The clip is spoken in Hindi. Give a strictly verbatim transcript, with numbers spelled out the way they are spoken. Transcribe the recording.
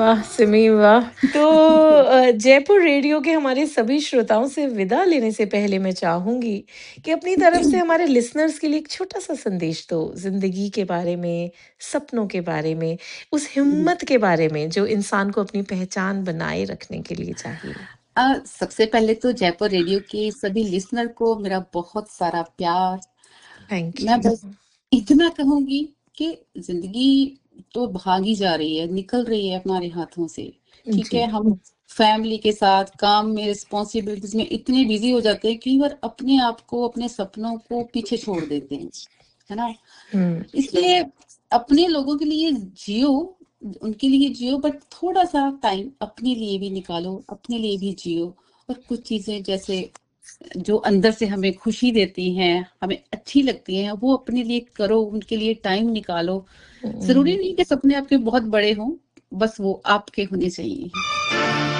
वाह! सिमी वाह! तो अ, जयपुर रेडियो के हमारे सभी श्रोताओं से विदा लेने से पहले मैं चाहूँगी कि अपनी तरफ से हमारे लिसनर्स के लिए एक छोटा-सा संदेश दो, ज़िंदगी के बारे में, सपनों के बारे में, उस हम्म। हिम्मत के बारे में जो इंसान को अपनी पहचान बनाए रखने के लिए चाहिए। अ, सबसे पहले तो जयपुर रेडियो के सभी लिसनर को मेरा बहुत सारा प्यार। थैंक मैं यू। बस इतना कहूंगी कि जिंदगी तो भागी जा रही है, निकल रही है हमारे हाथों से। ठीक जी। है, हम फैमिली के साथ काम में, रिस्पॉन्सिबिलिटीज में इतने बिजी हो जाते हैं कि बार अपने आप को, अपने सपनों को पीछे छोड़ देते हैं, है ना। हुँ, इसलिए अपने लोगों के लिए जियो, उनके लिए जियो, बट थोड़ा सा टाइम अपने लिए भी निकालो, अपने लिए भी जियो। और कुछ चीजें जैसे जो अंदर से हमें खुशी देती हैं, हमें अच्छी लगती हैं, वो अपने लिए करो, उनके लिए टाइम निकालो। जरूरी हुँ। नहीं कि सपने आपके बहुत बड़े हों, बस वो आपके होने चाहिए।